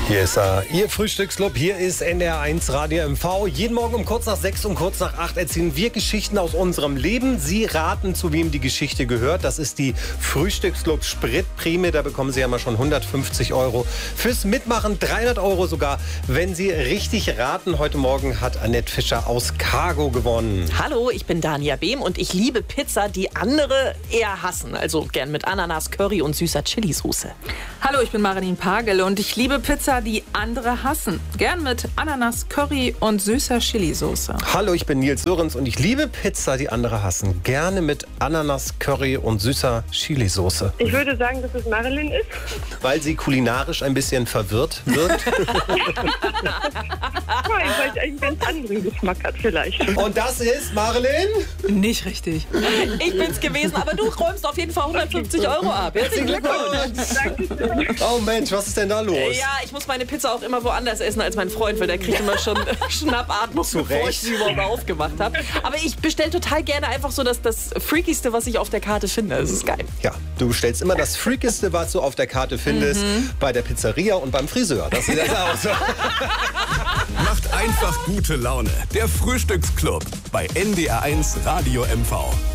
Hier ist er, Ihr Frühstücksclub. Hier ist NDR1 Radio MV. Jeden Morgen um kurz nach 6 und kurz nach 8 erzählen wir Geschichten aus unserem Leben. Sie raten, zu wem die Geschichte gehört. Das ist die Frühstücksclub Spritprämie. Da bekommen Sie ja mal schon 150 Euro. Fürs Mitmachen 300 Euro sogar, wenn Sie richtig raten. Heute Morgen hat Annette Fischer aus Cargo gewonnen. Hallo, ich bin Dania Behm und ich liebe Pizza, die andere eher hassen. Also gern mit Ananas, Curry und süßer Chilisauce. Hallo, ich bin Marilyn Pagel und ich liebe Pizza, die andere hassen. Gern mit Ananas, Curry und süßer Chilisauce. Hallo, ich bin Nils Sörensen und ich liebe Pizza, die andere hassen. Gerne mit Ananas, Curry und süßer Chilisauce. Ich würde sagen, dass es Marilyn ist. Weil sie kulinarisch ein bisschen verwirrt wirkt. Nein, weil es einen ganz anderen Geschmack hat vielleicht. Und das ist Marilyn? Nicht richtig. Ich bin's gewesen, aber du räumst auf jeden Fall 150 Euro ab. Herzlichen Glückwunsch. Oh Mensch, was ist denn da los? Ja, ich muss meine Pizza auch immer woanders essen als mein Freund, weil der kriegt immer schon Schnappatmung, bevor ich sie überhaupt aufgemacht habe. Aber ich bestelle total gerne einfach so das Freakigste, was ich auf der Karte finde. Das ist geil. Ja, du bestellst immer das Freakigste, was du auf der Karte findest, bei der Pizzeria und beim Friseur. Das sieht das aus. Macht einfach gute Laune. Der Frühstücksclub bei NDR1 Radio MV.